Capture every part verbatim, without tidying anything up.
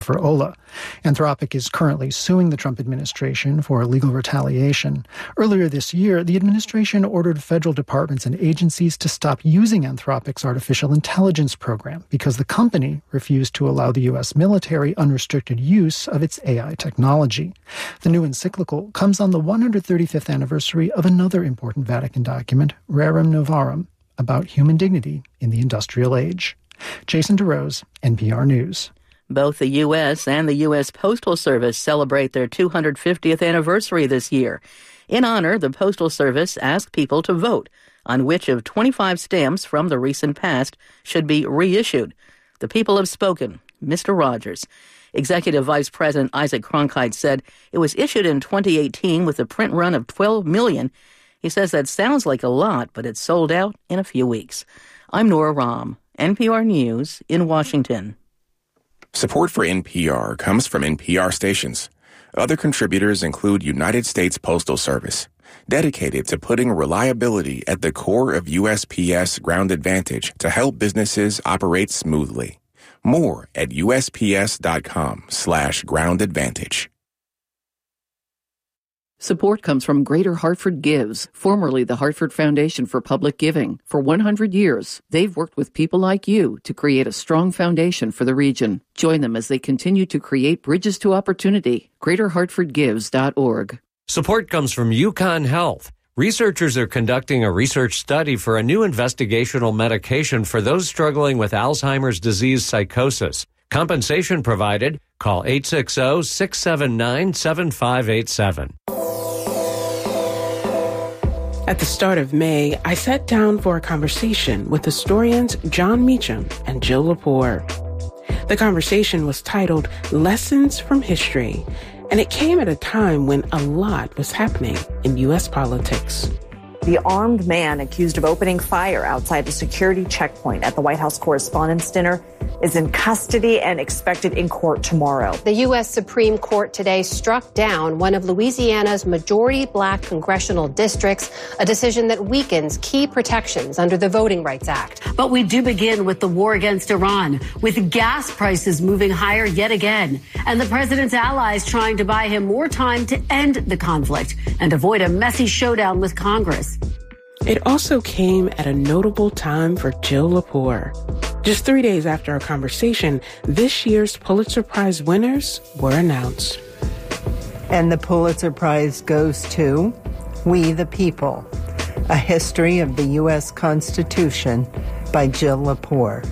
for Ola. Anthropic is currently suing the Trump administration for legal retaliation. Earlier this year, the administration ordered federal departments and agencies to stop using Anthropic's artificial intelligence program because the company refused to allow the U S military unrestricted use of its A I technology. The new encyclical comes on the one hundred thirty-fifth anniversary of another important Vatican document, Rerum Novarum, about human dignity in the industrial age. Jason DeRose, N P R News. Both the U S and the U S Postal Service celebrate their two hundred fiftieth anniversary this year. In honor, the Postal Service asked people to vote on which of twenty-five stamps from the recent past should be reissued. The people have spoken. Mister Rogers. Executive Vice President Isaac Cronkite said it was issued in twenty eighteen with a print run of twelve million. He says that sounds like a lot, but it's sold out in a few weeks. I'm Nora Rahm, N P R News in Washington. Support for N P R comes from N P R stations. Other contributors include United States Postal Service, dedicated to putting reliability at the core of U S P S Ground Advantage to help businesses operate smoothly. More at usps.com slash ground advantage. Support comes from Greater Hartford Gives, formerly the Hartford Foundation for Public Giving. For one hundred years, they've worked with people like you to create a strong foundation for the region. Join them as they continue to create bridges to opportunity. greater hartford gives dot org. Support comes from UConn Health. Researchers are conducting a research study for a new investigational medication for those struggling with Alzheimer's disease psychosis. Compensation provided. Call eight six zero, six seven nine, seven five eight seven. At the start of May, I sat down for a conversation with historians Jon Meacham and Jill Lepore. The conversation was titled Lessons from History, and it came at a time when a lot was happening in U S politics. The armed man accused of opening fire outside the security checkpoint at the White House Correspondents' Dinner is in custody and expected in court tomorrow. The U S Supreme Court today struck down one of Louisiana's majority black congressional districts, a decision that weakens key protections under the Voting Rights Act. But we do begin with the war against Iran, with gas prices moving higher yet again, and the president's allies trying to buy him more time to end the conflict and avoid a messy showdown with Congress. It also came at a notable time for Jill Lepore. Just three days after our conversation, this year's Pulitzer Prize winners were announced. And the Pulitzer Prize goes to We the People, A History of the U S Constitution by Jill Lepore.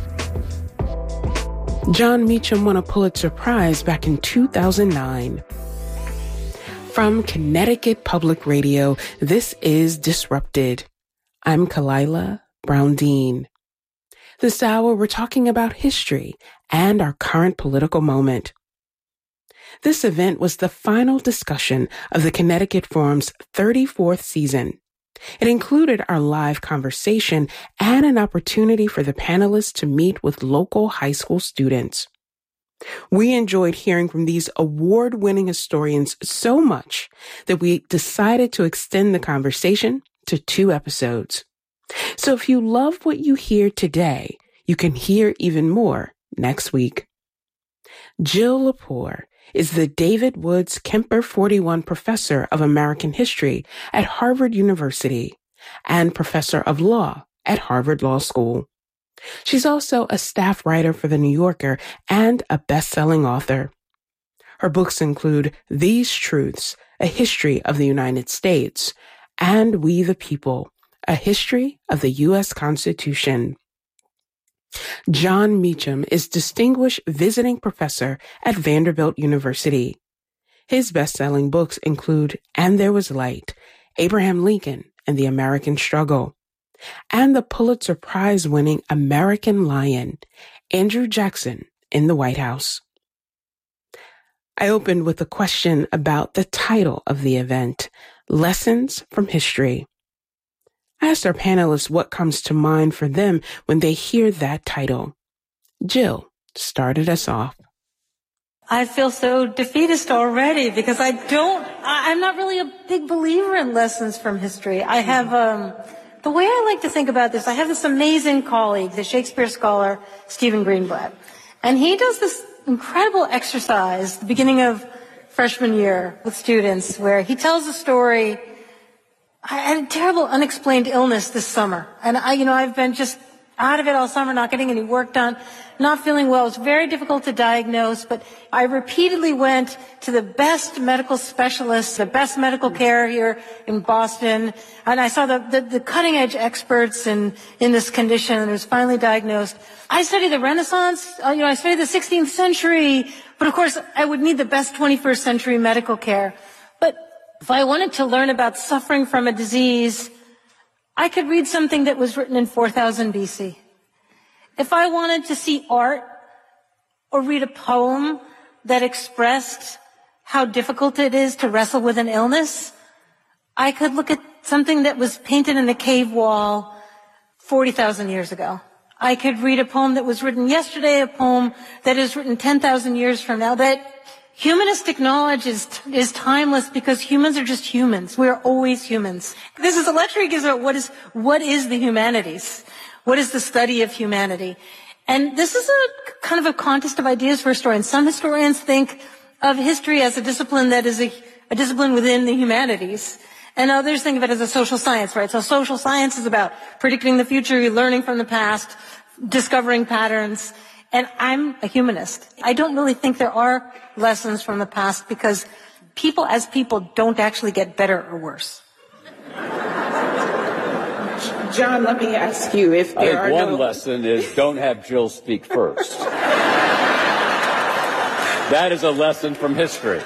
Jon Meacham won a Pulitzer Prize back in two thousand nine. From Connecticut Public Radio, this is Disrupted. I'm Kalila Brown-Dean. This hour, we're talking about history and our current political moment. This event was the final discussion of the Connecticut Forum's thirty-fourth season. It included our live conversation and an opportunity for the panelists to meet with local high school students. We enjoyed hearing from these award-winning historians so much that we decided to extend the conversation to two episodes. So if you love what you hear today, you can hear even more next week. Jill Lepore is the David Woods Kemper forty-one Professor of American History at Harvard University and Professor of Law at Harvard Law School. She's also a staff writer for The New Yorker and a best-selling author. Her books include These Truths, A History of the United States, and We the People, A History of the U S Constitution. Jon Meacham is Distinguished Visiting Professor at Vanderbilt University. His best-selling books include And There Was Light, Abraham Lincoln and the American Struggle, and the Pulitzer Prize-winning American Lion, Andrew Jackson in the White House. I opened with a question about the title of the event, Lessons from History. I asked our panelists what comes to mind for them when they hear that title. Jill started us off. I feel so defeatist already because I don't, I'm not really a big believer in lessons from history. I have, um, the way I like to think about this, I have this amazing colleague, the Shakespeare scholar, Stephen Greenblatt. And he does this incredible exercise at the beginning of freshman year with students where he tells a story. I had a terrible unexplained illness this summer. And I, you know, I've been just out of it all summer, not getting any work done, not feeling well. It's very difficult to diagnose, but I repeatedly went to the best medical specialists, the best medical care here in Boston, and I saw the, the, the cutting-edge experts in, in this condition, and it was finally diagnosed. I studied the Renaissance, uh, you know, I studied the sixteenth century, but of course I would need the best twenty-first century medical care. But if I wanted to learn about suffering from a disease, I could read something that was written in four thousand B C. If I wanted to see art or read a poem that expressed how difficult it is to wrestle with an illness, I could look at something that was painted in a cave wall forty thousand years ago. I could read a poem that was written yesterday, a poem that is written ten thousand years from now. That humanistic knowledge is is timeless because humans are just humans. We are always humans. This is a lecture he gives about what is what is the humanities, what is the study of humanity, and this is a kind of a contest of ideas for historians. Some historians think of history as a discipline that is a, a discipline within the humanities, and others think of it as a social science, right? So social science is about predicting the future, learning from the past, discovering patterns. And I'm a humanist. I don't really think there are lessons from the past because people as people don't actually get better or worse. John, let me ask you if there I think are one no... lesson is don't have Jill speak first. That is a lesson from history.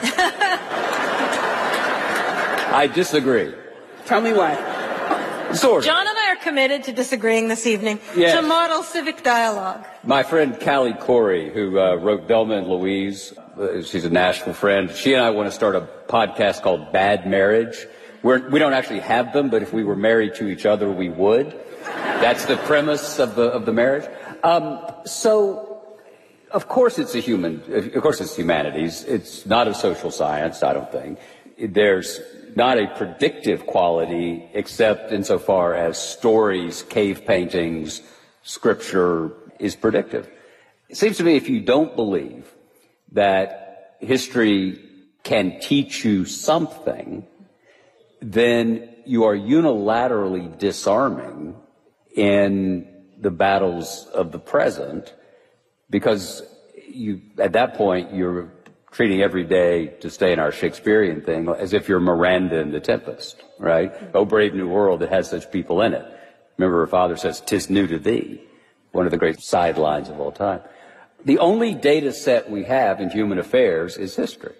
I disagree. Tell me why. Sort of. John and I are committed to disagreeing this evening Yes. to model civic dialogue. My friend Callie Corey, who uh, wrote Thelma and Louise, uh, she's a Nashville friend. She and I want to start a podcast called Bad Marriage. We're, we don't actually have them, but if we were married to each other, we would. That's the premise of the of the marriage. Um, so, of course, it's a human. Of course, it's humanities. It's not a social science. I don't think there's not a predictive quality, except insofar as stories, cave paintings, scripture is predictive. It seems to me if you don't believe that history can teach you something, then you are unilaterally disarming in the battles of the present, because you, at that point, you're treating every day, to stay in our Shakespearean thing, as if you're Miranda in The Tempest, right? Oh, brave new world that has such people in it. Remember her father says, "'Tis new to thee," one of the great sidelines of all time. The only data set we have in human affairs is history.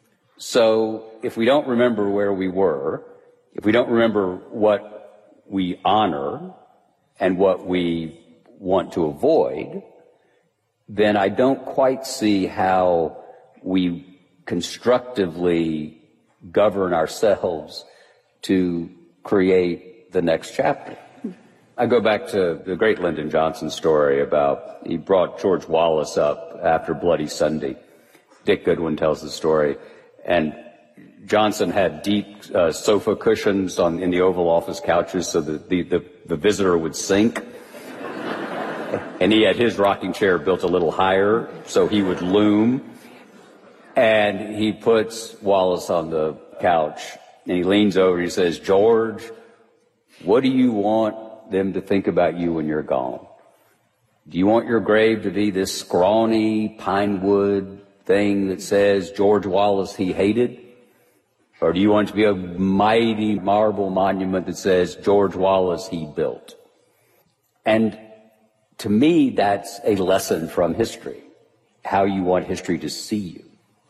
So if we don't remember where we were, if we don't remember what we honor and what we want to avoid, then I don't quite see how we constructively govern ourselves to create the next chapter. I go back to the great Lyndon Johnson story about, he brought George Wallace up after Bloody Sunday. Dick Goodwin tells the story. And Johnson had deep uh, sofa cushions on in the Oval Office couches so that the, the, the visitor would sink. And he had his rocking chair built a little higher so he would loom. And he puts Wallace on the couch and he leans over and he says, "George, what do you want them to think about you when you're gone? Do you want your grave to be this scrawny pine wood thing that says George Wallace he hated? Or do you want it to be a mighty marble monument that says George Wallace he built?" And to me, that's a lesson from history, how you want history to see you.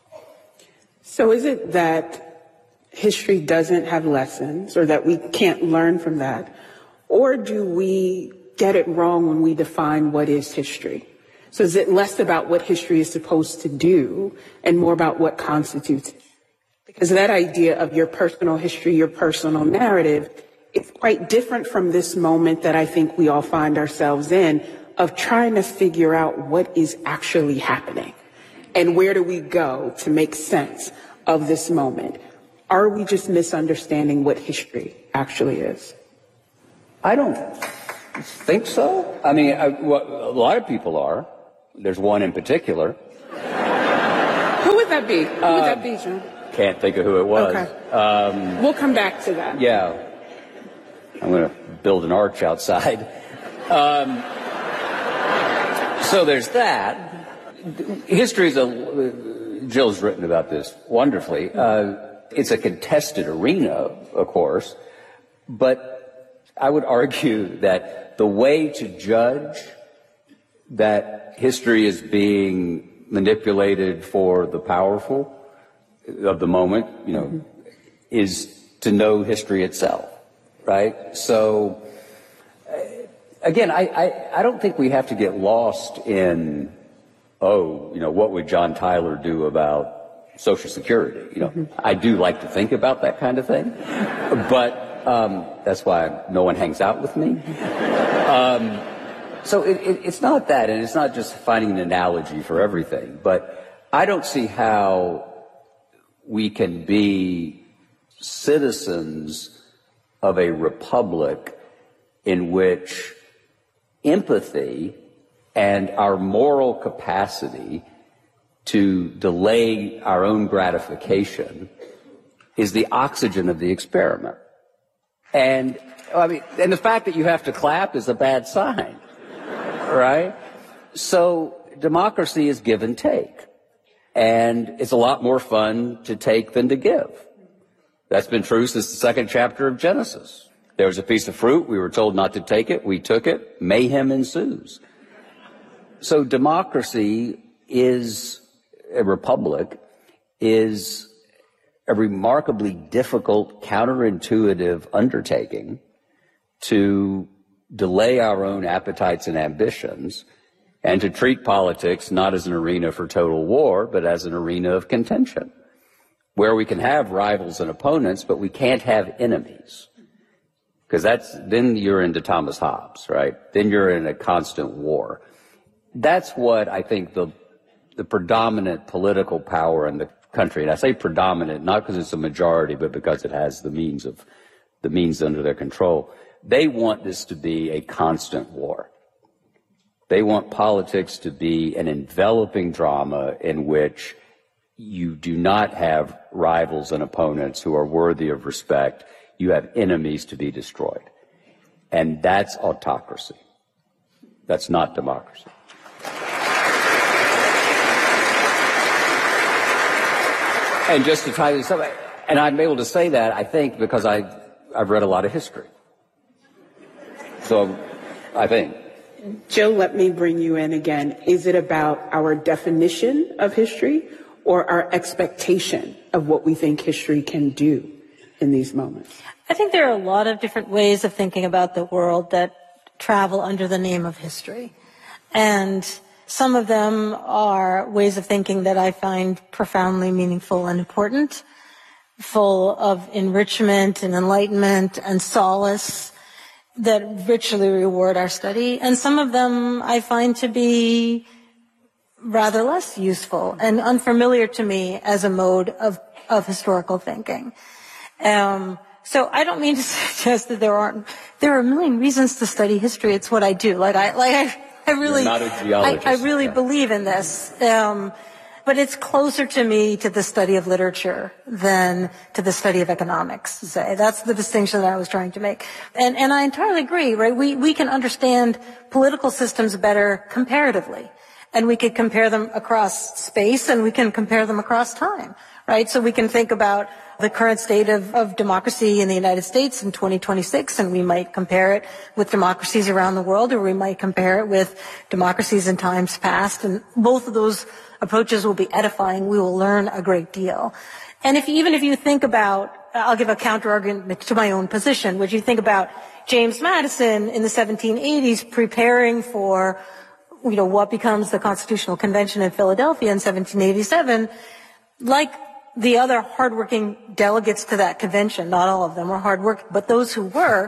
So is it that history doesn't have lessons, or that we can't learn from that? Or do we get it wrong when we define what is history? So is it less about what history is supposed to do and more about what constitutes it? Because that idea of your personal history, your personal narrative, it's quite different from this moment that I think we all find ourselves in, of trying to figure out what is actually happening. And where do we go to make sense of this moment? Are we just misunderstanding what history actually is? I don't think so. I mean, I, what, a lot of people are. There's one in particular. that be? Who would Uh, that be, John? Can't think of who it was. Okay. Um, We'll come back to that. yeah. I'm going to build an arch outside. Um, so there's that. History's a, Jill's written about this wonderfully. Uh, it's a contested arena, of course, but I would argue that the way to judge that history is being manipulated for the powerful of the moment, you know, mm-hmm. is to know history itself, right? So, again, I, I, I don't think we have to get lost in, oh, you know, what would John Tyler do about Social Security? You know, mm-hmm. I do like to think about that kind of thing, but um, that's why no one hangs out with me. Um, so it, it, it's not that, and it's not just finding an analogy for everything, but I don't see how we can be citizens of a republic in which empathy and our moral capacity to delay our own gratification is the oxygen of the experiment. And I mean, and the fact that you have to clap is a bad sign, right? So democracy is give and take. And it's a lot more fun to take than to give. That's been true since the second chapter of Genesis. There was a piece of fruit. We were told not to take it. We took it. Mayhem ensues. So democracy is, a republic, is a remarkably difficult, counterintuitive undertaking to delay our own appetites and ambitions and to treat politics not as an arena for total war, but as an arena of contention, where we can have rivals and opponents, but we can't have enemies. Because that's, then you're into Thomas Hobbes, right? Then you're in a constant war. That's what I think the, the predominant political power in the country, and I say predominant, not because it's a majority, but because it has the means of, the means under their control. They want this to be a constant war. They want politics to be an enveloping drama in which you do not have rivals and opponents who are worthy of respect. You have enemies to be destroyed. And that's autocracy. That's not democracy. And just to tie this up, and I'm able to say that, I think, because I, I've read a lot of history. So, I think. Jill, let me bring you in again. Is it about our definition of history or our expectation of what we think history can do in these moments? I think there are a lot of different ways of thinking about the world that travel under the name of history. And some of them are ways of thinking that I find profoundly meaningful and important, full of enrichment and enlightenment and solace that richly reward our study. And some of them I find to be rather less useful and unfamiliar to me as a mode of, of historical thinking. Um, so I don't mean to suggest that there aren't, there are a million reasons to study history. It's what I do. Like I, like I, I really, You're not a geologist. I, I really yeah. believe in this. Um, but it's closer to me to the study of literature than to the study of economics, say. That's the distinction that I was trying to make. And, and I entirely agree, right? We, we can understand political systems better comparatively. And we could compare them across space and we can compare them across time, right? So we can think about the current state of, of democracy in the United States in twenty twenty-six, and we might compare it with democracies around the world, or we might compare it with democracies in times past. And both of those approaches will be edifying. We will learn a great deal. And if even if you think about, I'll give a counter-argument to my own position, which you think about James Madison in the seventeen eighties preparing for, you know, what becomes the Constitutional Convention in Philadelphia in seventeen eighty-seven, like the other hardworking delegates to that convention, not all of them were hardworking, but those who were,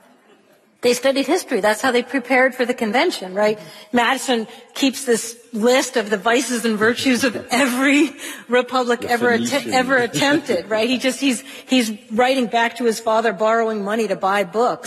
they studied history. That's how they prepared for the convention, right? Madison keeps this list of the vices and virtues of every republic ever att- ever attempted, right? He just he's he's writing back to his father, borrowing money to buy books.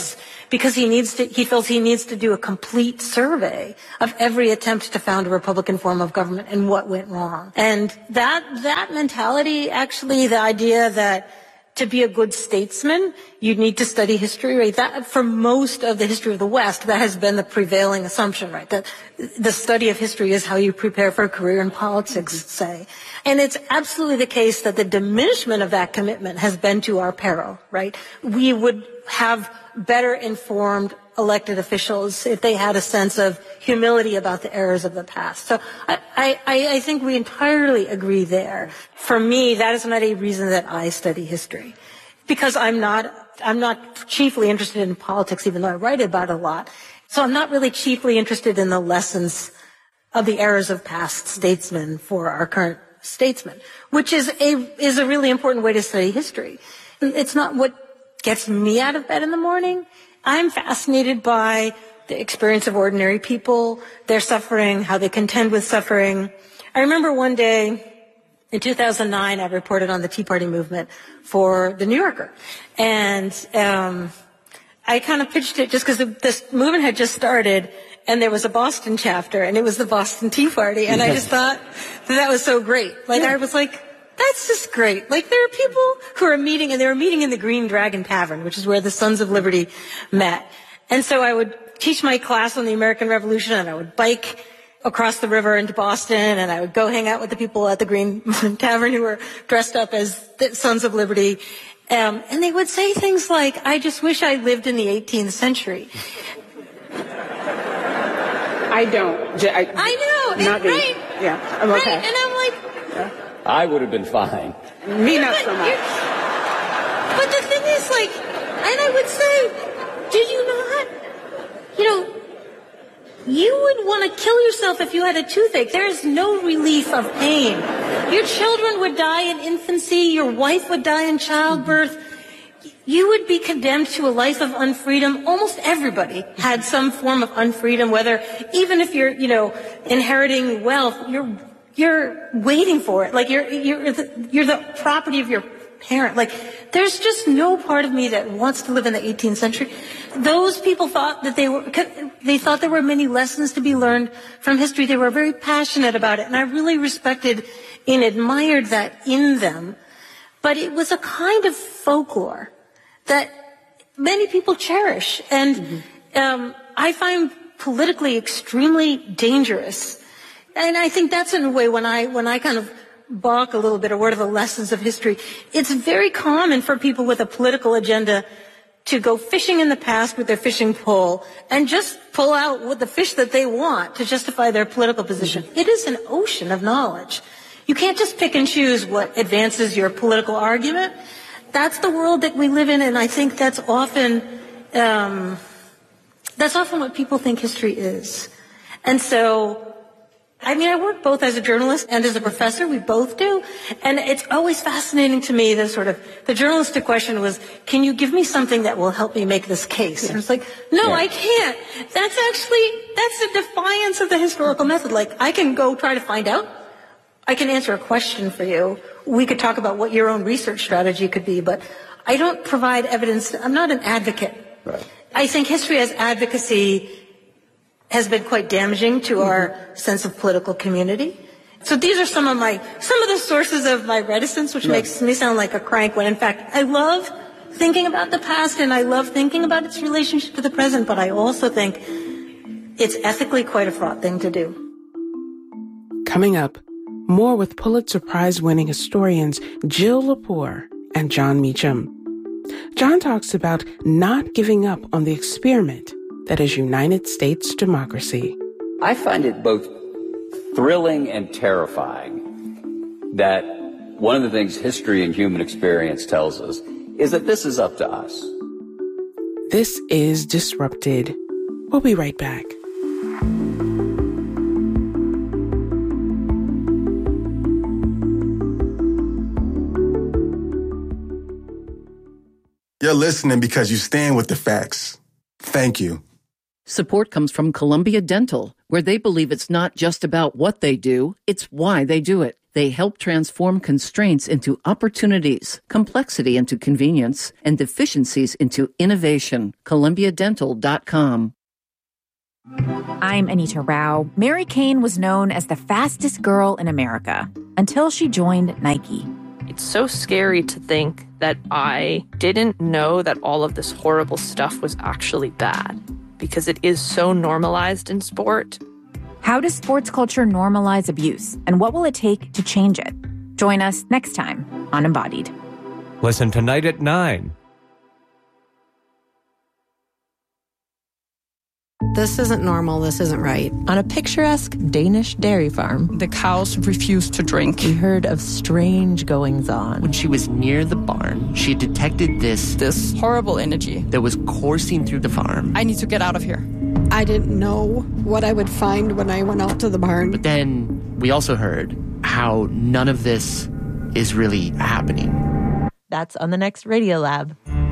because he needs to, he feels he needs to do a complete survey of every attempt to found a Republican form of government and what went wrong. And that, that mentality, actually, the idea that to be a good statesman, you need to study history, right? That, for most of the history of the West, that has been the prevailing assumption, right? That the study of history is how you prepare for a career in politics, say. And it's absolutely the case that the diminishment of that commitment has been to our peril, right? We would have better informed elected officials if they had a sense of humility about the errors of the past. So I, I, I think we entirely agree there. For me, that is not a reason that I study history, because I'm not, I'm not chiefly interested in politics, even though I write about it a lot. So I'm not really chiefly interested in the lessons of the errors of past statesmen for our current statesmen, which is a, is a really important way to study history. It's not what gets me out of bed in the morning. I'm fascinated by the experience of ordinary people, their suffering, how they contend with suffering. I remember one day in two thousand nine, I reported on the Tea Party movement for The New Yorker. And um, I kind of pitched it just because this movement had just started, and there was a Boston chapter, and it was the Boston Tea Party. And I just thought that that was so great. Like, yeah. I was like, that's just great. Like, there are people who are meeting, and they were meeting in the Green Dragon Tavern, which is where the Sons of Liberty met. And so I would teach my class on the American Revolution, and I would bike across the river into Boston, and I would go hang out with the people at the Green Tavern who were dressed up as the Sons of Liberty. Um, and they would say things like, I just wish I lived in the eighteenth century. I don't. I, I know. Not and, me. Right, Yeah, I'm okay. Right, and I'm like... Yeah. I would have been fine. Me not so much. But the thing is, like, and I would say, do you not, you know, you would want to kill yourself if you had a toothache. There is no relief of pain. Your children would die in infancy. Your wife would die in childbirth. You would be condemned to a life of unfreedom. Almost everybody had some form of unfreedom, whether, even if you're, you know, inheriting wealth, you're You're waiting for it. Like, you're, you're, the, you're the property of your parent. Like, there's just no part of me that wants to live in the eighteenth century. Those people thought that they were, they thought there were many lessons to be learned from history. They were very passionate about it. And I really respected and admired that in them. But it was a kind of folklore that many people cherish. And, mm-hmm. um, I find politically extremely dangerous. And I think that's in a way when I, when I kind of balk a little bit, or what are the lessons of history, it's very common for people with a political agenda to go fishing in the past with their fishing pole and just pull out with the fish that they want to justify their political position. Mm-hmm. It is an ocean of knowledge. You can't just pick and choose what advances your political argument. That's the world that we live in, and I think that's often, um, that's often what people think history is. And so, I mean, I work both as a journalist and as a professor. We both do. And it's always fascinating to me, the sort of, the journalistic question was, can you give me something that will help me make this case? Yeah. And it's like, no, yeah. I can't. That's actually, that's a defiance of the historical method. Like, I can go try to find out. I can answer a question for you. We could talk about what your own research strategy could be, but I don't provide evidence. I'm not an advocate. Right. I think history as advocacy has been quite damaging to our sense of political community. So these are some of my, some of the sources of my reticence, which yeah. makes me sound like a crank, when in fact I love thinking about the past and I love thinking about its relationship to the present, but I also think it's ethically quite a fraught thing to do. Coming up, more with Pulitzer Prize-winning historians Jill Lepore and Jon Meacham. Jon talks about not giving up on the experiment that is United States democracy. I find it both thrilling and terrifying that one of the things history and human experience tells us is that this is up to us. This is Disrupted. We'll be right back. You're listening because you stand with the facts. Thank you. Support comes from Columbia Dental, where they believe it's not just about what they do, it's why they do it. They help transform constraints into opportunities, complexity into convenience, and deficiencies into innovation. Columbia Dental dot com. I'm Anita Rao. Mary Kane was known as the fastest girl in America until she joined Nike. It's so scary to think that I didn't know that all of this horrible stuff was actually bad, because it is so normalized in sport. How does sports culture normalize abuse, and what will it take to change it? Join us next time on Embodied. Listen tonight at nine. This isn't normal. This isn't right. On a picturesque Danish dairy farm, the cows refused to drink. We heard of strange goings-on. When she was near the barn, she detected this... This horrible energy. ...that was coursing through the farm. I need to get out of here. I didn't know what I would find when I went out to the barn. But then we also heard how none of this is really happening. That's on the next Radiolab.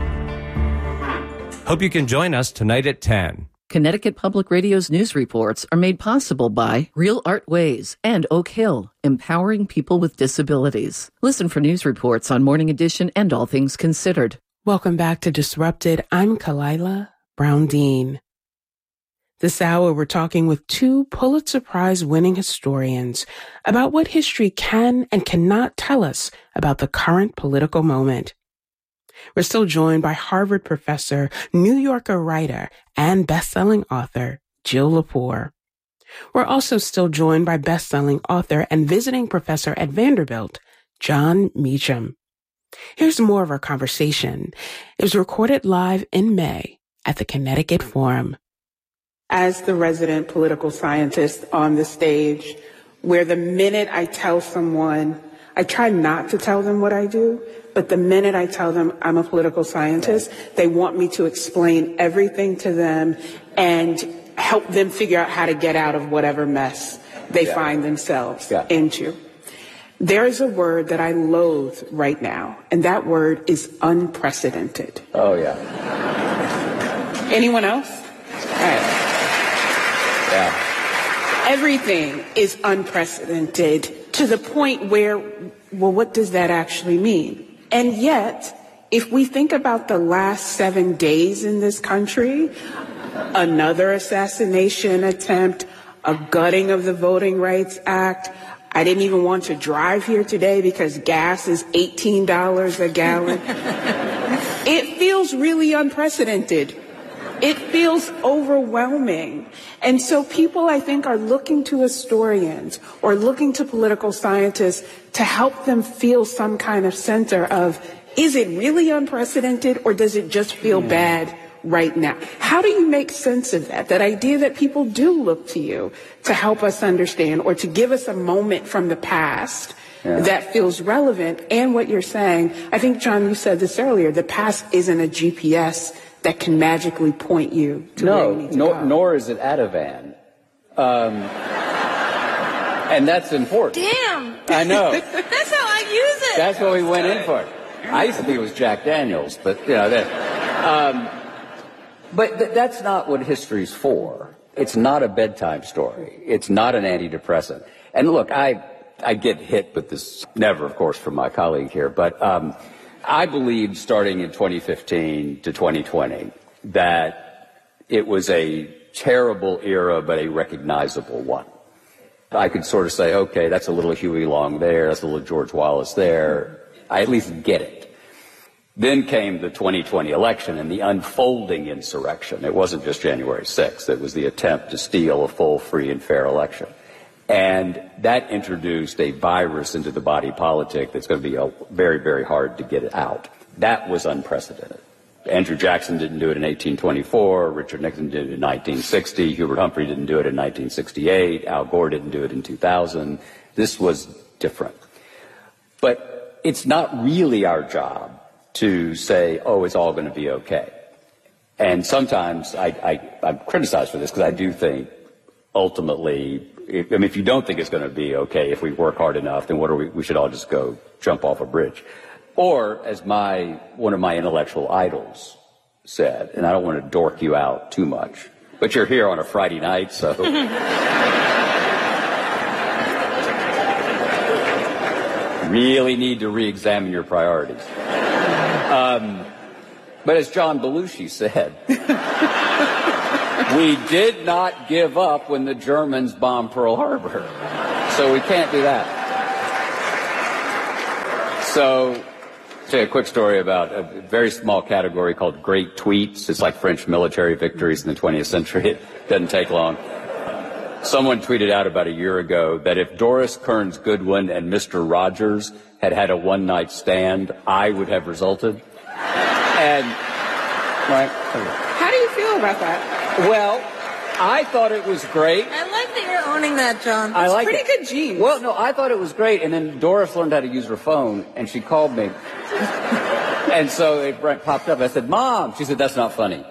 Hope you can join us tonight at ten. Connecticut Public Radio's news reports are made possible by Real Art Ways and Oak Hill, empowering people with disabilities. Listen for news reports on Morning Edition and All Things Considered. Welcome back to Disrupted. I'm Kalila Brown-Dean. This hour, we're talking with two Pulitzer Prize-winning historians about what history can and cannot tell us about the current political moment. We're still joined by Harvard professor, New Yorker writer, and best-selling author Jill Lepore. We're also still joined by best-selling author and visiting professor at Vanderbilt, Jon Meacham. Here's more of our conversation. It was recorded live in May at the Connecticut Forum. As the resident political scientist on the stage, where the minute I tell someone, I try not to tell them what I do, but the minute I tell them I'm a political scientist, they want me to explain everything to them and help them figure out how to get out of whatever mess they yeah. find themselves yeah. into. There is a word that I loathe right now, and that word is unprecedented. Oh, yeah. Anyone else? All right. Yeah. Everything is unprecedented to the point where, well, what does that actually mean? And yet, if we think about the last seven days in this country, another assassination attempt, a gutting of the Voting Rights Act, I didn't even want to drive here today because gas is eighteen dollars a gallon. It feels really unprecedented. It feels overwhelming. And so people, I think, are looking to historians or looking to political scientists to help them feel some kind of center of, is it really unprecedented or does it just feel yeah. bad right now? How do you make sense of that? That idea that people do look to you to help us understand or to give us a moment from the past yeah. that feels relevant. And what you're saying, I think, Jon, you said this earlier, the past isn't a G P S that can magically point you to no, where you need to nor, go. nor is it Ativan. Um, and that's important. Damn! I know. That's how I use it. That's what we went in for. I used to think it was Jack Daniels, but, you know, that, um, but th- that's not what history's for. It's not a bedtime story. It's not an antidepressant. And look, I, I get hit with this, never, of course, from my colleague here, but, um, I believe starting in twenty fifteen to twenty twenty that it was a terrible era, but a recognizable one. I could sort of say, okay, that's a little Huey Long there, that's a little George Wallace there. I at least get it. Then came the twenty twenty election and the unfolding insurrection. It wasn't just January sixth. It was the attempt to steal a full, free, and fair election. And that introduced a virus into the body politic that's going to be a, very, very hard to get out. That was unprecedented. Andrew Jackson didn't do it in eighteen twenty-four. Richard Nixon did it in nineteen sixty. Hubert Humphrey didn't do it in nineteen sixty-eight. Al Gore didn't do it in two thousand. This was different. But it's not really our job to say, oh, it's all going to be okay. And sometimes I, I, I'm criticized for this because I do think ultimately, I mean, if you don't think it's going to be okay, if we work hard enough, then what are we, we should all just go jump off a bridge. Or, as my, one of my intellectual idols said, and I don't want to dork you out too much, but you're here on a Friday night, so. really need to re-examine your priorities. Um, but as John Belushi said, we did not give up when the Germans bombed Pearl Harbor. So we can't do that. So, I'll tell you a quick story about a very small category called great tweets. It's like French military victories in the twentieth century. It doesn't take long. Someone tweeted out about a year ago that if Doris Kearns Goodwin and Mister Rogers had had a one-night stand, I would have resulted. And, right? How do you feel about that? Well, I thought it was great. I like that you're owning that, John. I like pretty it. good genes. Well, no, I thought it was great, and then Doris learned how to use her phone, and she called me. And so it popped up. I said, Mom. She said, that's not funny.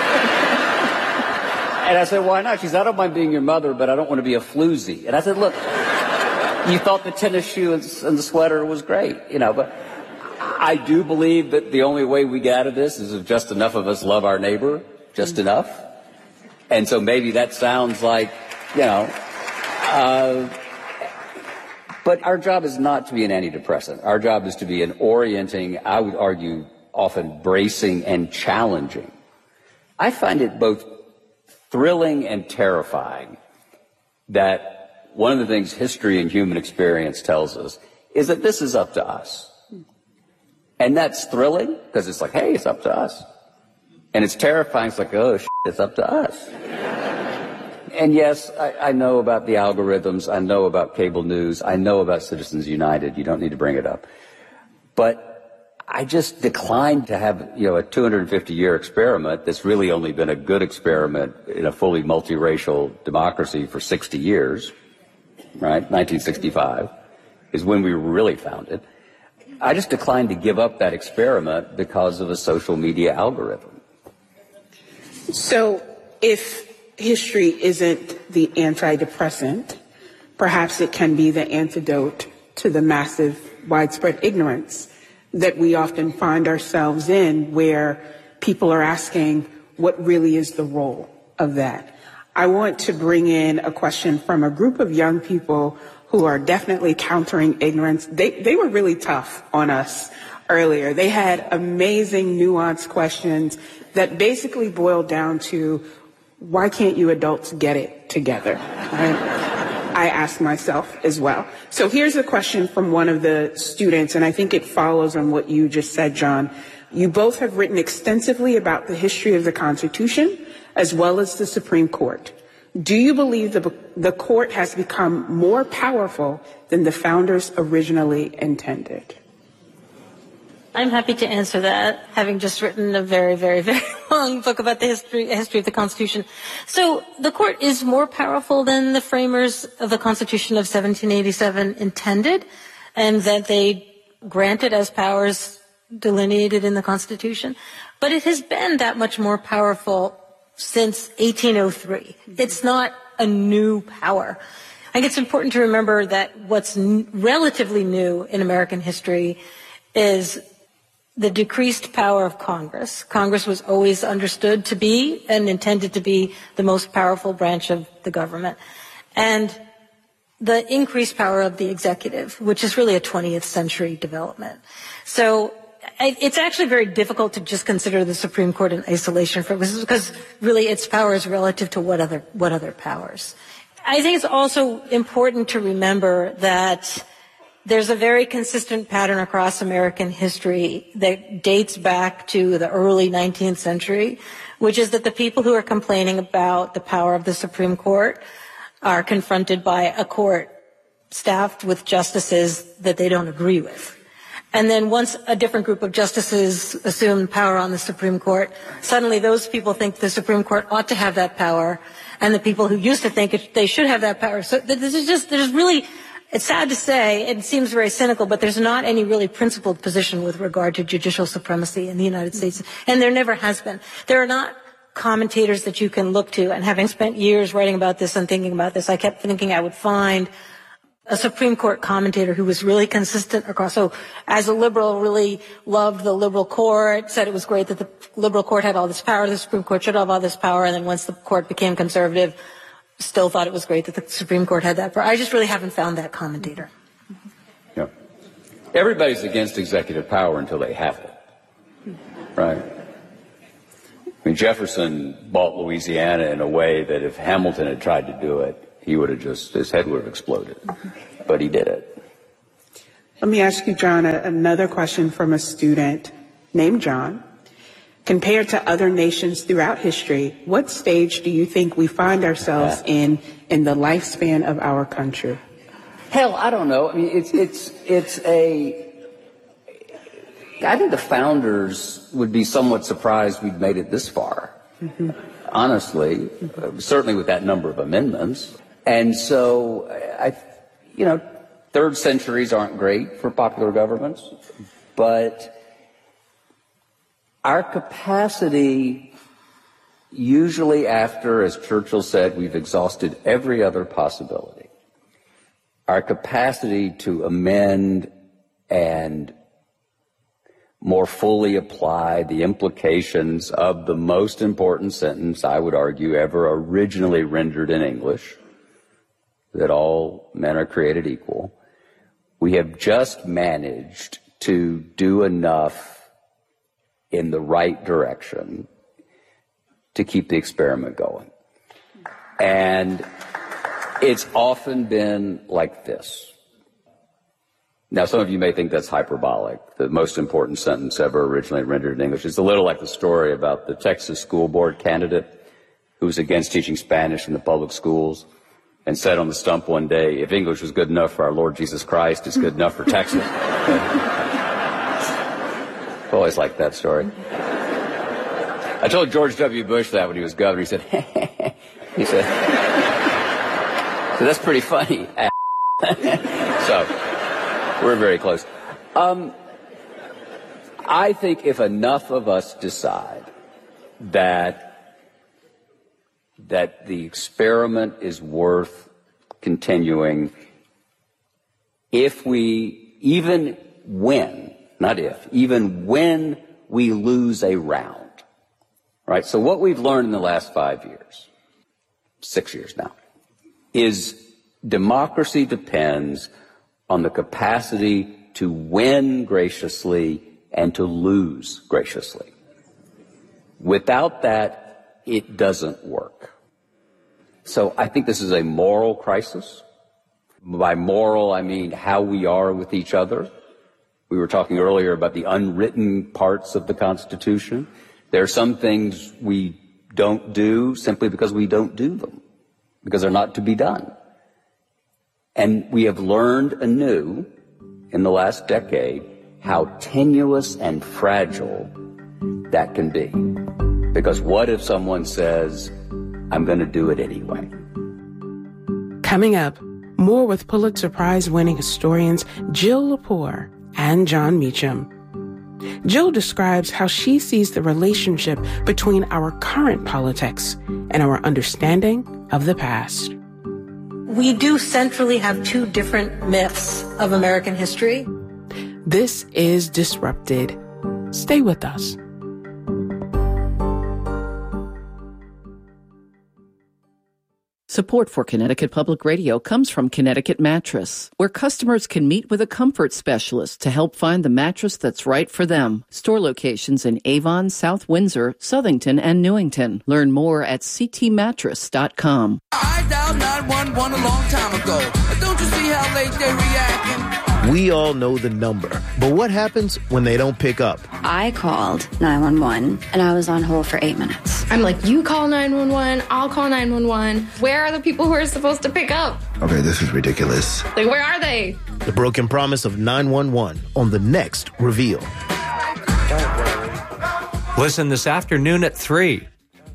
And I said, why not? She said, I don't mind being your mother, but I don't want to be a floozy. And I said, look, you thought the tennis shoe and the sweater was great, you know, but I do believe that the only way we get out of this is if just enough of us love our neighbor, just enough. And so maybe that sounds like, you know, uh, but our job is not to be an antidepressant. Our job is to be an orienting, I would argue, often bracing and challenging. I find it both thrilling and terrifying that one of the things history and human experience tells us is that this is up to us. And that's thrilling because it's like, hey, it's up to us. And it's terrifying. It's like, oh, shit, it's up to us. And yes, I, I know about the algorithms. I know about cable news. I know about Citizens United. You don't need to bring it up. But I just declined to have, you know, a two hundred fifty year experiment that's really only been a good experiment in a fully multiracial democracy for sixty years, right? nineteen sixty-five is when we were really founded. I just declined to give up that experiment because of a social media algorithm. So if history isn't the antidepressant, perhaps it can be the antidote to the massive widespread ignorance that we often find ourselves in, where people are asking, what really is the role of that? I want to bring in a question from a group of young people who are definitely countering ignorance. They, they were really tough on us earlier. They had amazing, nuanced questions that basically boiled down to, why can't you adults get it together? Right? I asked myself as well. So here's a question from one of the students, and I think it follows on what you just said, John. You both have written extensively about the history of the Constitution as well as the Supreme Court. Do you believe the, the court has become more powerful than the founders originally intended? I'm happy to answer that, having just written a very, very, very long book about the history, history of the Constitution. So the court is more powerful than the framers of the Constitution of seventeen eighty-seven intended, and that they granted as powers delineated in the Constitution. But it has been that much more powerful since eighteen oh three. It's not a new power. I think it's important to remember that what's n- relatively new in American history is the decreased power of Congress. Congress was always understood to be and intended to be the most powerful branch of the government. And the increased power of the executive, which is really a twentieth century development. So it's actually very difficult to just consider the Supreme Court in isolation for this, because really its power is relative to what other, what other powers. I think it's also important to remember that there's a very consistent pattern across American history that dates back to the early nineteenth century, which is that the people who are complaining about the power of the Supreme Court are confronted by a court staffed with justices that they don't agree with. And then once a different group of justices assume power on the Supreme Court, suddenly those people think the Supreme Court ought to have that power, and the people who used to think it, they should have that power. So this is just, there's really, it's sad to say, it seems very cynical, but there's not any really principled position with regard to judicial supremacy in the United States, and there never has been. There are not commentators that you can look to, and having spent years writing about this and thinking about this, I kept thinking I would find a Supreme Court commentator who was really consistent across. So as a liberal, really loved the liberal court, said it was great that the liberal court had all this power, the Supreme Court should have all this power, and then once the court became conservative, still thought it was great that the Supreme Court had that power. I just really haven't found that commentator. Yeah. Everybody's against executive power until they have it, right? I mean, Jefferson bought Louisiana in a way that if Hamilton had tried to do it, he would have just, his head would have exploded. But he did it. Let me ask you, John, a, another question from a student named John. Compared to other nations throughout history, what stage do you think we find ourselves in in the lifespan of our country? Hell, I don't know. I mean, it's it's it's a. I think the founders would be somewhat surprised we'd made it this far. Mm-hmm. Honestly, uh, certainly with that number of amendments, and so I, you know, third centuries aren't great for popular governments, but our capacity, usually after, as Churchill said, we've exhausted every other possibility, our capacity to amend and more fully apply the implications of the most important sentence, I would argue, ever originally rendered in English, that all men are created equal. We have just managed to do enough in the right direction to keep the experiment going. And it's often been like this. Now, some of you may think that's hyperbolic. The most important sentence ever originally rendered in English. It's a little like the story about the Texas school board candidate who was against teaching Spanish in the public schools and said on the stump one day, if English was good enough for our Lord Jesus Christ, it's good enough for Texas. Always liked that story. I told George W. Bush that when he was governor. He said, he said, so that's pretty funny. So, we're very close. Um, I think if enough of us decide that, that the experiment is worth continuing, if we even win, not if, even when we lose a round, right? So what we've learned in the last five years, six years now, is democracy depends on the capacity to win graciously and to lose graciously. Without that, it doesn't work. So I think this is a moral crisis. By moral, I mean how we are with each other. We were talking earlier about the unwritten parts of the Constitution. There are some things we don't do simply because we don't do them, because they're not to be done. And we have learned anew in the last decade how tenuous and fragile that can be. Because what if someone says, I'm going to do it anyway? Coming up, more with Pulitzer Prize-winning historians Jill Lepore and Jon Meacham. Jill describes how she sees the relationship between our current politics and our understanding of the past. We do centrally have two different myths of American history. This is Disrupted. Stay with us. Support for Connecticut Public Radio comes from Connecticut Mattress, where customers can meet with a comfort specialist to help find the mattress that's right for them. Store locations in Avon, South Windsor, Southington, and Newington. Learn more at c t mattress dot com. I dialed nine one one a long time ago. Don't you see how late they're reacting? We all know the number, but what happens when they don't pick up? I called nine one one, and I was on hold for eight minutes. I'm like, you call nine one one, I'll call nine one one. Where are the people who are supposed to pick up? Okay, this is ridiculous. Like, where are they? The broken promise of nine one one on the next Reveal. Listen this afternoon at three.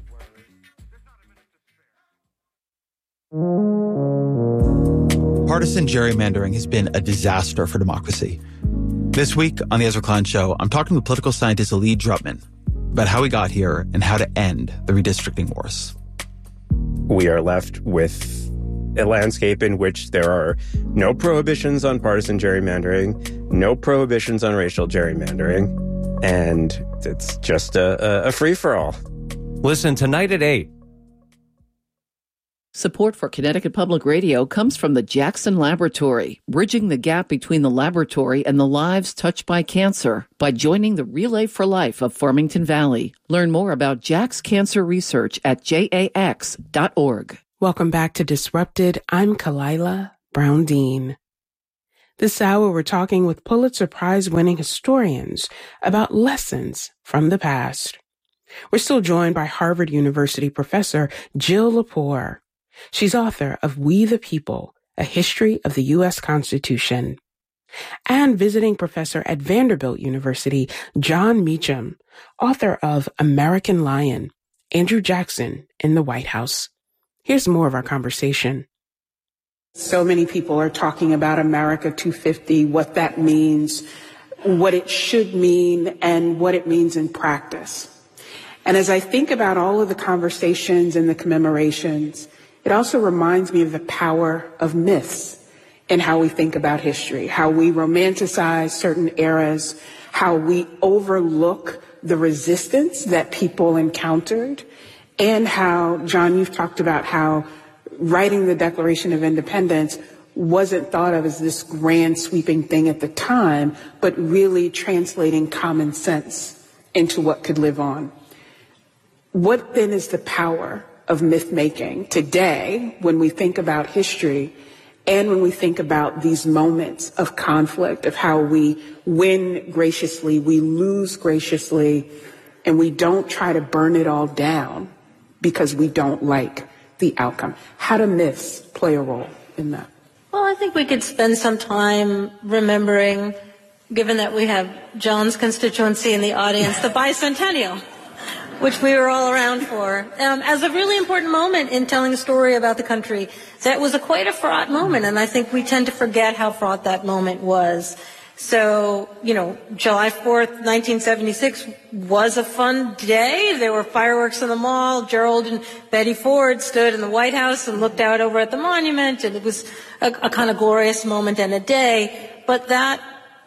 Partisan gerrymandering has been a disaster for democracy. This week on the Ezra Klein Show, I'm talking to political scientist Lee Drutman about how we got here and how to end the redistricting wars. We are left with a landscape in which there are no prohibitions on partisan gerrymandering, no prohibitions on racial gerrymandering, and it's just a, a, a free-for-all. Listen tonight at eight. Support for Connecticut Public Radio comes from the Jackson Laboratory, bridging the gap between the laboratory and the lives touched by cancer by joining the Relay for Life of Farmington Valley. Learn more about Jack's cancer research at J A X dot org. Welcome back to Disrupted. I'm Kalila Brown-Dean. This hour, we're talking with Pulitzer Prize-winning historians about lessons from the past. We're still joined by Harvard University professor Jill Lepore. She's author of We the People, A History of the U S Constitution. And visiting professor at Vanderbilt University, Jon Meacham, author of American Lion, Andrew Jackson in the White House. Here's more of our conversation. So many people are talking about America two fifty, what that means, what it should mean, and what it means in practice. And as I think about all of the conversations and the commemorations, it also reminds me of the power of myths in how we think about history, how we romanticize certain eras, how we overlook the resistance that people encountered, and how, John, you've talked about how writing the Declaration of Independence wasn't thought of as this grand sweeping thing at the time, but really translating common sense into what could live on. What then is the power of myth-making today when we think about history and when we think about these moments of conflict, of how we win graciously, we lose graciously, and we don't try to burn it all down because we don't like the outcome? How do myths play a role in that? Well, I think we could spend some time remembering, given that we have John's constituency in the audience, the bicentennial, which we were all around for, um, as a really important moment in telling a story about the country. That was a quite a fraught moment, and I think we tend to forget how fraught that moment was. So, you know, July fourth, nineteen seventy-six was a fun day. There were fireworks in the mall. Gerald and Betty Ford stood in the White House and looked out over at the monument, and it was a, a kind of glorious moment and a day. But that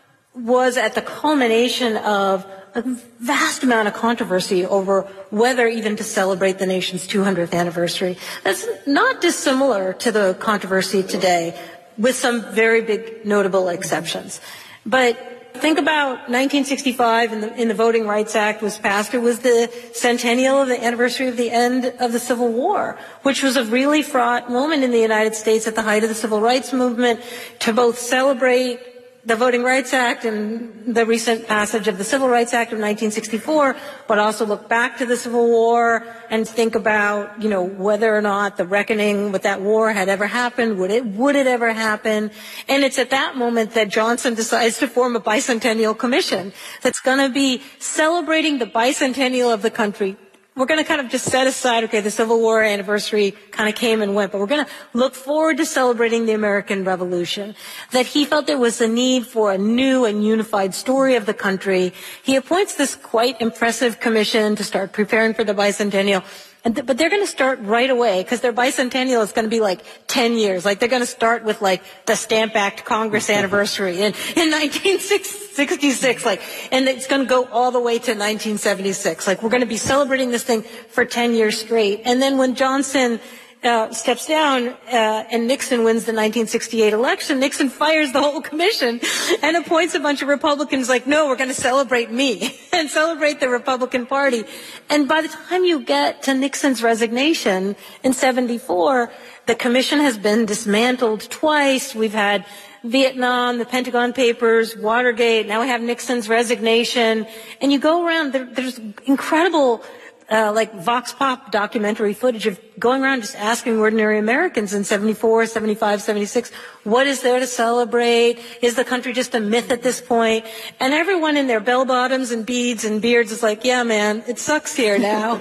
was at the culmination of a vast amount of controversy over whether even to celebrate the nation's two hundredth anniversary. That's not dissimilar to the controversy today, with some very big notable exceptions. But think about nineteen sixty-five, and the, in the Voting Rights Act was passed. It was the centennial of the anniversary of the end of the Civil War, which was a really fraught moment in the United States at the height of the Civil Rights Movement, to both celebrate the Voting Rights Act and the recent passage of the Civil Rights Act of nineteen sixty-four, but also look back to the Civil War and think about, you know, whether or not the reckoning with that war had ever happened. Would it, would it ever happen? And it's at that moment that Johnson decides to form a bicentennial commission that's going to be celebrating the bicentennial of the country. We're going to kind of just set aside, okay, the Civil War anniversary kind of came and went, but we're going to look forward to celebrating the American Revolution. That he felt there was a need for a new and unified story of the country. He appoints this quite impressive commission to start preparing for the bicentennial. And th- but they're going to start right away, because their bicentennial is going to be like ten years. Like, they're going to start with like the Stamp Act Congress anniversary in, in nineteen sixty-six, like, and it's going to go all the way to nineteen seventy-six. Like, we're going to be celebrating this thing for ten years straight. And then when Johnson uh, steps down uh, and Nixon wins the nineteen sixty-eight election, Nixon fires the whole commission and appoints a bunch of Republicans like, no, we're going to celebrate me and celebrate the Republican Party. And by the time you get to Nixon's resignation in seventy-four, the commission has been dismantled twice. We've had Vietnam, the Pentagon Papers, Watergate. Now we have Nixon's resignation. And you go around, there, there's incredible Uh, like Vox Pop documentary footage of going around just asking ordinary Americans in seventy-four, seventy-five, seventy-six, what is there to celebrate? Is the country just a myth at this point? And everyone in their bell bottoms and beads and beards is like, yeah, man, it sucks here now.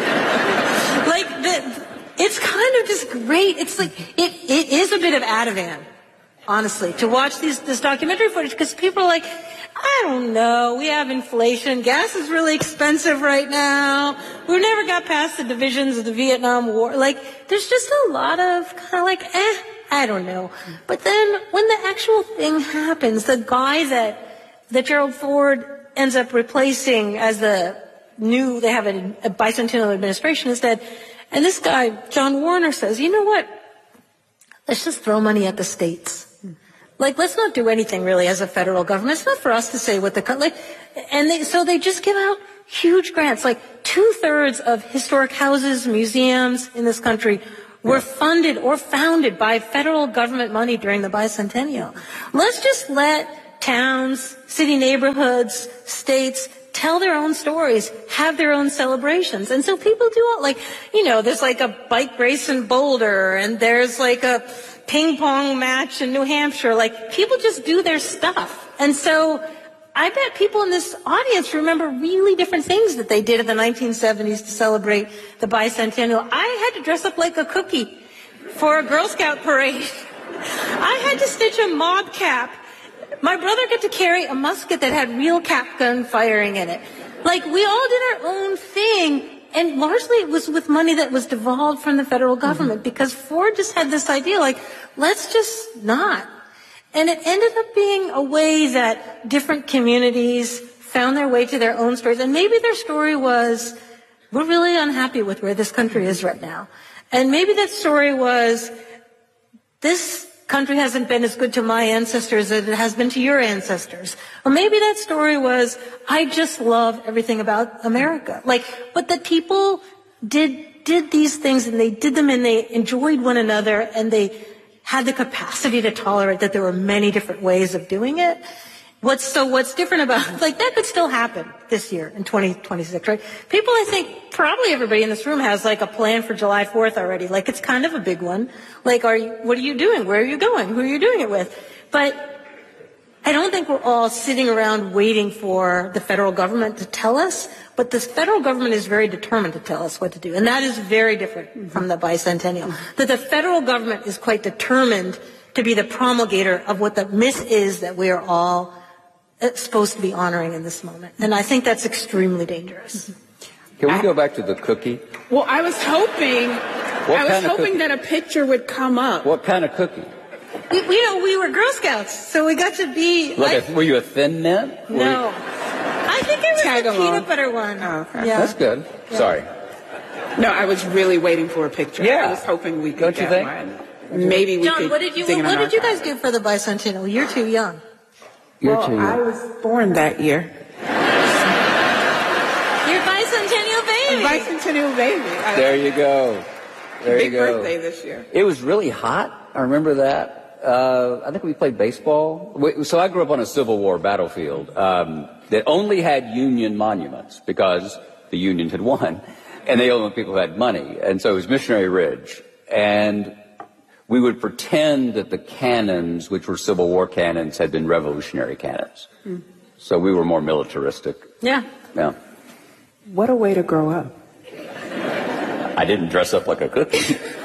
Like, the, it's kind of just great. It's like, it, it is a bit of Ativan, honestly, to watch these, this documentary footage, because people are like, I don't know. We have inflation. Gas is really expensive right now. We never got past the divisions of the Vietnam War. Like, there's just a lot of kind of like, eh, I don't know. But then when the actual thing happens, the guy that, that Gerald Ford ends up replacing as the new, they have a, a bicentennial administration instead, And this guy, John Warner, says, you know what? Let's just throw money at the states. Like, let's not do anything really as a federal government. It's not for us to say what the, like, and they, so they just give out huge grants. Like, two-thirds of historic houses, museums in this country were funded or founded by federal government money during the bicentennial. Let's just let towns, city neighborhoods, states tell their own stories, have their own celebrations. And so people do all, like, you know, there's like a bike race in Boulder, and there's like a ping pong match in New Hampshire. Like, people just do their stuff. And so I bet people in this audience remember really different things that they did in the nineteen seventies to celebrate the bicentennial. I had to dress up like a cookie for a Girl Scout parade. I had to stitch a mob cap. My brother got to carry a musket that had real cap gun firing in it. Like, we all did our own thing, and largely it was with money that was devolved from the federal government, mm-hmm. because Ford just had this idea, like, let's just not. And it ended up being a way that different communities found their way to their own stories. And maybe their story was, we're really unhappy with where this country is right now. And maybe that story was, this country hasn't been as good to my ancestors as it has been to your ancestors. Or maybe that story was, I just love everything about America. Like, but the people did, did these things, and they did them, and they enjoyed one another, and they had the capacity to tolerate that there were many different ways of doing it. What's, so what's different about, like, that could still happen this year in twenty twenty-six, right? People, I think, probably everybody in this room has, like, a plan for July fourth already. Like, it's kind of a big one. Like, are you, what are you doing? Where are you going? Who are you doing it with? But I don't think we're all sitting around waiting for the federal government to tell us, but the federal government is very determined to tell us what to do. And that is very different mm-hmm. from the bicentennial. Mm-hmm. That the federal government is quite determined to be the promulgator of what the myth is that we are all supposed to be honoring in this moment. And I think that's extremely dangerous. Can we go back to the cookie? Well, I was hoping, what I was hoping cookie? that a picture would come up. What kind of cookie? We, you know, we were Girl Scouts, so we got to be like, like, were you a Thin Mint? No. You... I think it was Tag the along. peanut butter one. Oh, okay. Yeah. That's good. Yeah. Sorry. No, I was really waiting for a picture. Yeah. I was hoping we could Don't you get think? one. Maybe we John, could what did you, dig what, in what did you archive. guys do for the bicentennial? You're too young. You're well, too young. I was born that year. You're bicentennial baby. A bicentennial baby. I, there you go. There big you go. birthday this year. It was really hot. I remember that. Uh, I think we played baseball. We, so I grew up on a Civil War battlefield um, that only had Union monuments because the Union had won, and they only people who had money. And so it was Missionary Ridge. And we would pretend that the cannons, which were Civil War cannons, had been Revolutionary cannons. Mm. So we were more militaristic. Yeah. Yeah. What a way to grow up. I didn't dress up like a cookie.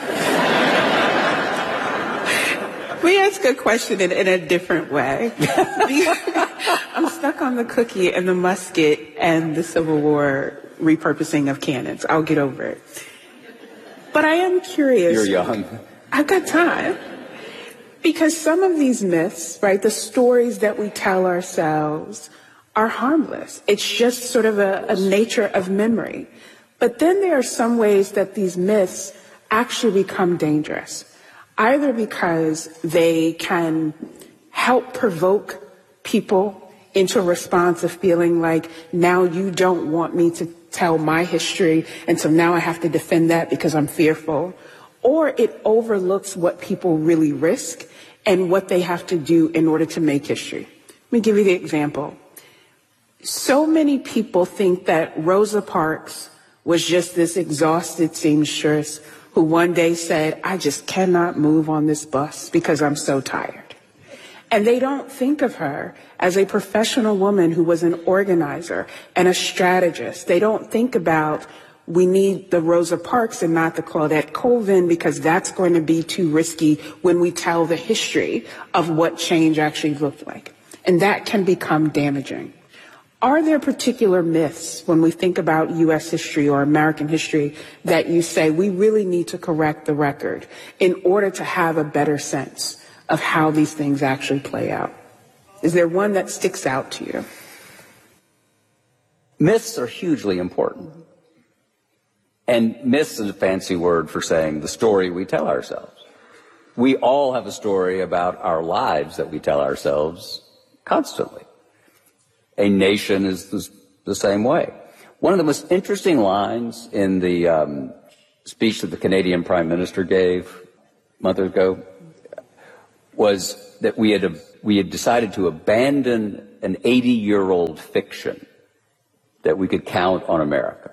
Let me ask a question in, in a different way. I'm stuck on the cookie and the musket and the Civil War repurposing of cannons. I'll get over it. But I am curious. You're young. I've got time. Because some of these myths, right, the stories that we tell ourselves are harmless. It's just sort of a, a nature of memory. But then there are some ways that these myths actually become dangerous, either because they can help provoke people into a response of feeling like, now you don't want me to tell my history, and so now I have to defend that because I'm fearful. Or it overlooks what people really risk and what they have to do in order to make history. Let me give you the example. So many people think that Rosa Parks was just this exhausted seamstress who one day said, I just cannot move on this bus because I'm so tired. And they don't think of her as a professional woman who was an organizer and a strategist. They don't think about, we need the Rosa Parks and not the Claudette Colvin because that's going to be too risky when we tell the history of what change actually looked like. And that can become damaging. Are there particular myths when we think about U S history or American history that you say we really need to correct the record in order to have a better sense of how these things actually play out? Is there one that sticks out to you? Myths are hugely important. And myths is a fancy word for saying the story we tell ourselves. We all have a story about our lives that we tell ourselves constantly. A nation is the, the same way. One of the most interesting lines in the um, speech that the Canadian Prime Minister gave a month ago was that we had, we had decided to abandon an eighty-year-old fiction that we could count on America.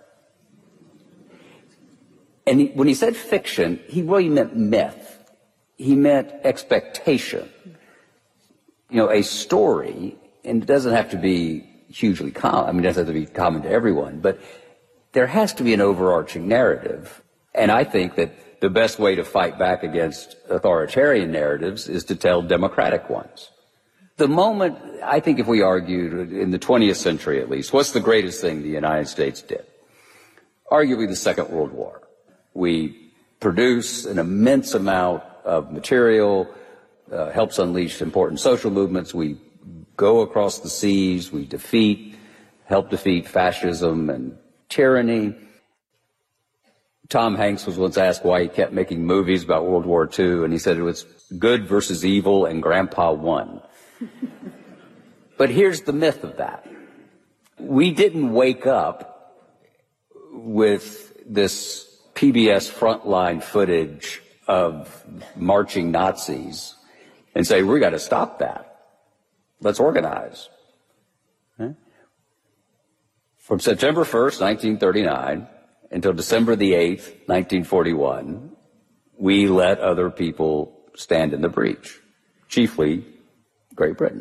And he, when he said fiction, he really meant myth. He meant expectation. You know, a story, and it doesn't have to be hugely common, I mean, it doesn't have to be common to everyone, but there has to be an overarching narrative. And I think that the best way to fight back against authoritarian narratives is to tell democratic ones. The moment, I think if we argued in the twentieth century at least, what's the greatest thing the United States did? Arguably the Second World War. We produce an immense amount of material, uh, helps unleash important social movements. We go across the seas, we defeat, help defeat fascism and tyranny. Tom Hanks was once asked why he kept making movies about World War Two, and he said it was good versus evil and Grandpa won. But here's the myth of that. We didn't wake up with this P B S frontline footage of marching Nazis and say, we got to stop that. Let's organize. Okay? From September first, nineteen thirty-nine, until December the eighth, nineteen forty-one, we let other people stand in the breach, chiefly Great Britain.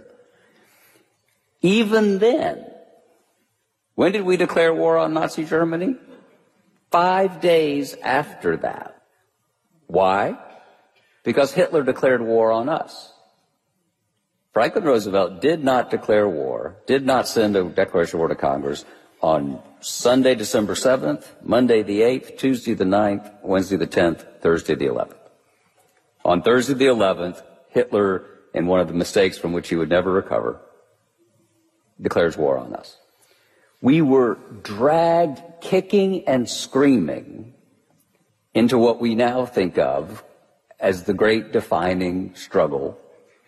Even then, when did we declare war on Nazi Germany? Five days after that. Why? Because Hitler declared war on us. Franklin Roosevelt did not declare war, did not send a declaration of war to Congress on Sunday, December seventh, Monday the eighth, Tuesday the ninth, Wednesday the tenth, Thursday the eleventh. On Thursday the eleventh, Hitler, in one of the mistakes from which he would never recover, declares war on us. We were dragged kicking and screaming into what we now think of as the great defining struggle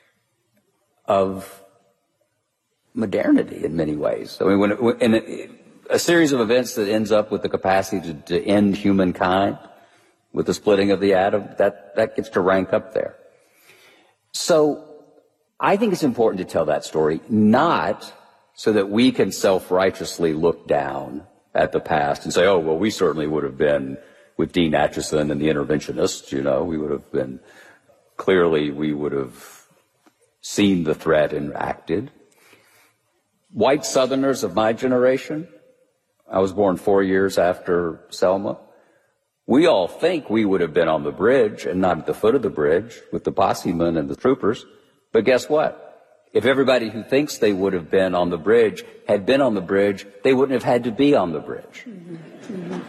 of modernity in many ways. I mean, when, it, in a, a series of events that ends up with the capacity to, to end humankind, with the splitting of the atom, that, that gets to rank up there. So I think it's important to tell that story, not so that we can self-righteously look down at the past and say, oh, well, we certainly would have been with Dean Acheson and the interventionists, you know, we would have been, clearly we would have seen the threat and acted. White Southerners of my generation, I was born four years after Selma, we all think we would have been on the bridge and not at the foot of the bridge with the possemen and the troopers. But guess what? If everybody who thinks they would have been on the bridge had been on the bridge, they wouldn't have had to be on the bridge. Mm-hmm. Mm-hmm.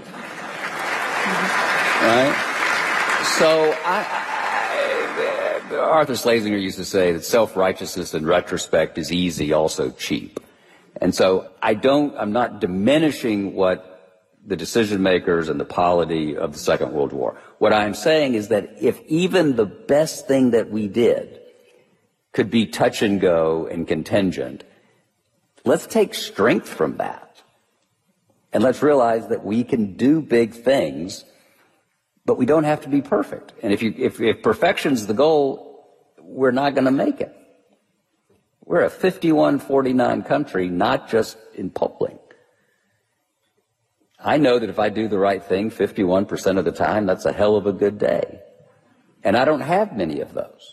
Right? So I, I, Arthur Schlesinger used to say that self-righteousness in retrospect is easy, also cheap. And so I don't, I'm not diminishing what the decision makers and the polity of the Second World War. What I'm saying is that if even the best thing that we did could be touch and go and contingent, let's take strength from that. And let's realize that we can do big things, but we don't have to be perfect. And if you, if, if perfection's the goal, we're not going to make it. We're a fifty-one forty-nine country, not just in polling. I know that if I do the right thing fifty-one percent of the time, that's a hell of a good day. And I don't have many of those.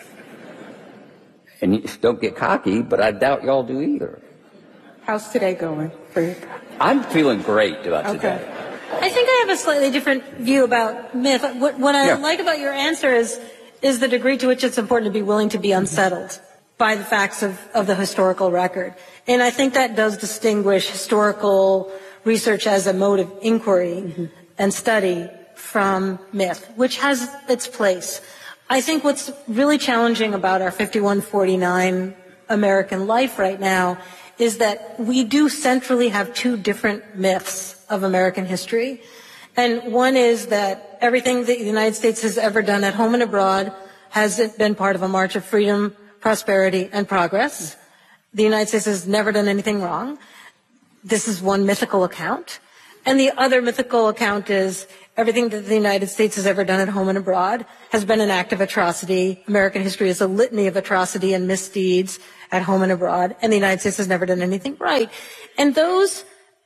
And you don't get cocky, but I doubt y'all do either. How's today going for you? I'm feeling great about okay. today. I think I have a slightly different view about myth. What, what I yeah. like about your answer is, is the degree to which it's important to be willing to be unsettled by the facts of, of the historical record. And I think that does distinguish historical research as a mode of inquiry mm-hmm. and study from myth, which has its place. I think what's really challenging about our fifty-one forty-nine American life right now is that we do centrally have two different myths of American history. And one is that everything that the United States has ever done at home and abroad has been part of a march of freedom, prosperity, and progress. The United States has never done anything wrong. This is one mythical account. And the other mythical account is everything that the United States has ever done at home and abroad has been an act of atrocity. American history is a litany of atrocity and misdeeds at home and abroad, and the United States has never done anything right. And those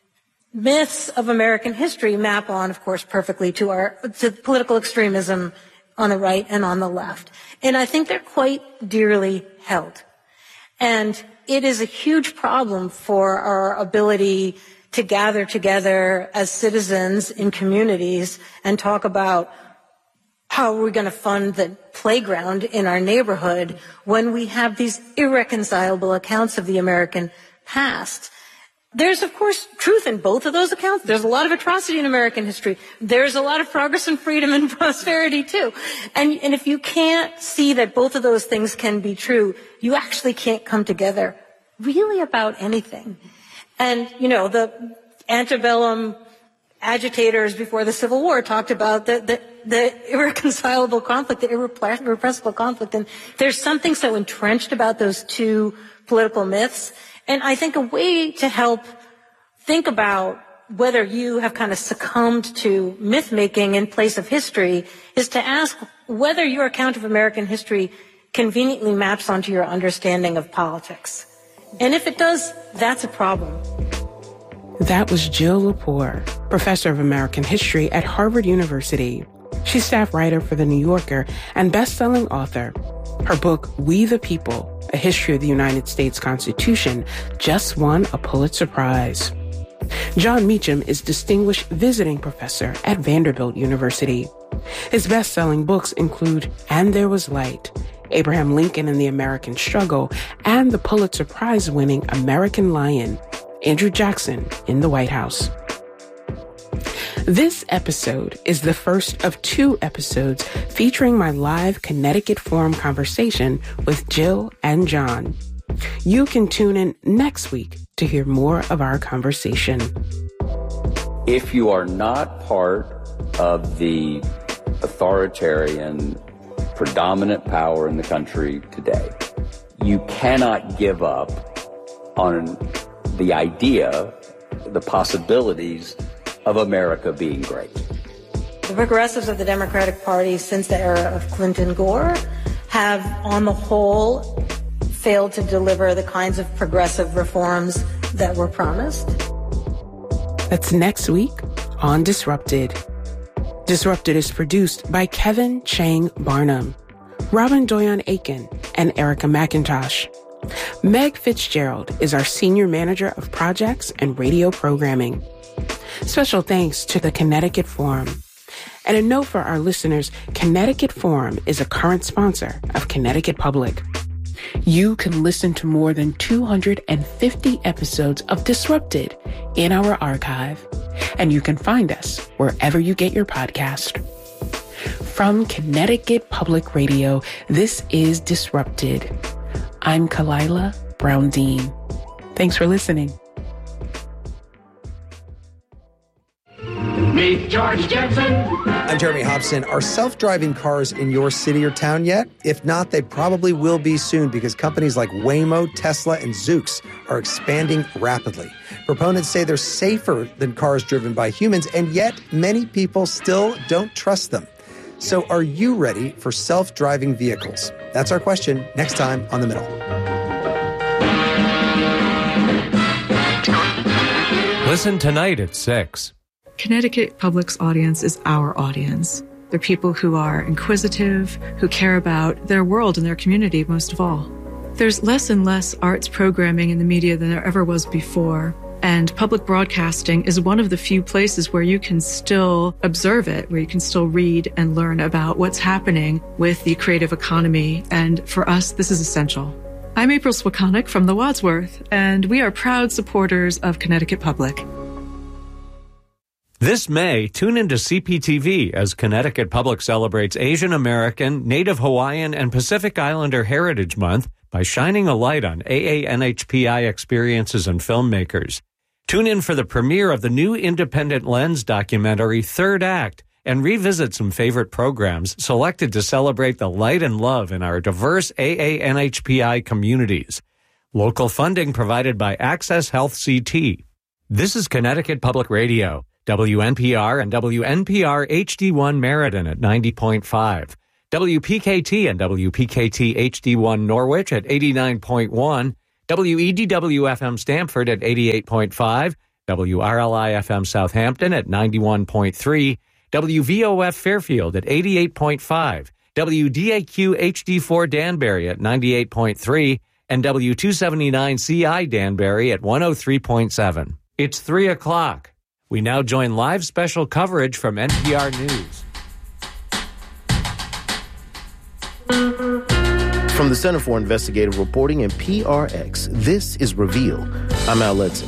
myths of American history map on, of course, perfectly to our to political extremism on the right and on the left. And I think they're quite dearly held. And it is a huge problem for our ability to gather together as citizens in communities and talk about how are we going to fund the playground in our neighborhood when we have these irreconcilable accounts of the American past. There's, of course, truth in both of those accounts. There's a lot of atrocity in American history. There's a lot of progress and freedom and prosperity, too. And, and if you can't see that both of those things can be true, you actually can't come together really about anything. And, you know, the antebellum agitators before the Civil War talked about the, the, the irreconcilable conflict, the irrepressible conflict. And there's something so entrenched about those two political myths. And I think a way to help think about whether you have kind of succumbed to myth-making in place of history is to ask whether your account of American history conveniently maps onto your understanding of politics. And if it does, that's a problem. That was Jill Lepore, professor of American history at Harvard University. She's staff writer for The New Yorker and best-selling author. Her book, We the People, A History of the United States Constitution, just won a Pulitzer Prize. Jon Meacham is Distinguished Visiting Professor at Vanderbilt University. His best-selling books include And There Was Light, Abraham Lincoln and the American Struggle, and the Pulitzer Prize-winning American Lion, Andrew Jackson in the White House. This episode is the first of two episodes featuring my live Connecticut Forum conversation with Jill and Jon. You can tune in next week to hear more of our conversation. If you are not part of the authoritarian, predominant power in the country today, you cannot give up on the idea, the possibilities of America being great. The progressives of the Democratic Party since the era of Clinton Gore have, on the whole, failed to deliver the kinds of progressive reforms that were promised. That's next week on Disrupted. Disrupted is produced by Kevin Chang Barnum, Robin Doyon Aiken, and Erica McIntosh. Meg Fitzgerald is our Senior Manager of Projects and Radio Programming. Special thanks to the Connecticut Forum. And a note for our listeners, Connecticut Forum is a current sponsor of Connecticut Public. You can listen to more than two hundred fifty episodes of Disrupted in our archive, and you can find us wherever you get your podcast. From Connecticut Public Radio, this is Disrupted. I'm Kalila Brown-Dean. Thanks for listening. Meet George Jetson. I'm Jeremy Hobson. Are self-driving cars in your city or town yet? If not, they probably will be soon because companies like Waymo, Tesla, and Zoox are expanding rapidly. Proponents say they're safer than cars driven by humans, and yet many people still don't trust them. So are you ready for self-driving vehicles? That's our question next time on The Middle. Listen tonight at six. Connecticut Public's audience is our audience. They're people who are inquisitive, who care about their world and their community most of all. There's less and less arts programming in the media than there ever was before. And public broadcasting is one of the few places where you can still observe it, where you can still read and learn about what's happening with the creative economy. And for us, this is essential. I'm April Swakonic from the Wadsworth, and we are proud supporters of Connecticut Public. This May, tune into C P T V as Connecticut Public celebrates Asian American, Native Hawaiian, and Pacific Islander Heritage Month by shining a light on A A N H P I experiences and filmmakers. Tune in for the premiere of the new Independent Lens documentary, Third Act, and revisit some favorite programs selected to celebrate the light and love in our diverse A A N H P I communities. Local funding provided by Access Health C T. This is Connecticut Public Radio, W N P R and W N P R H D one Meriden at ninety point five, W P K T and W P K T H D one Norwich at eighty-nine point one, W E D W F M Stamford at eighty-eight point five, W R L I F M Southampton at ninety-one point three, W V O F Fairfield at eighty-eight point five, W D A Q H D four Danbury at ninety-eight point three, and W two seventy-nine C I Danbury at one oh three point seven. It's three o'clock. We now join live special coverage from N P R News. From the Center for Investigative Reporting and P R X, this is Reveal. I'm Al Letson.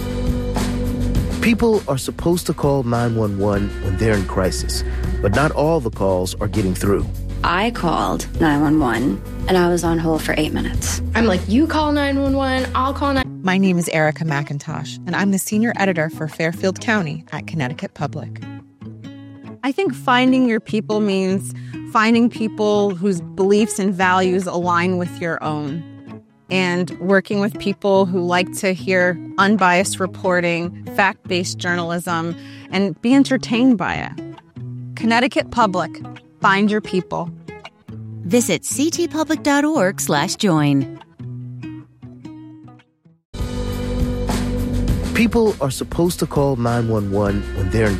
People are supposed to call nine one one when they're in crisis, but not all the calls are getting through. I called nine one one, and I was on hold for eight minutes. I'm like, you call nine one one, I'll call nine one one. My name is Erica McIntosh, and I'm the senior editor for Fairfield County at Connecticut Public. I think finding your people means finding people whose beliefs and values align with your own, and working with people who like to hear unbiased reporting, fact-based journalism, and be entertained by it. Connecticut Public. Find your people. Visit ctpublic.org slash join. People are supposed to call nine one one when they're in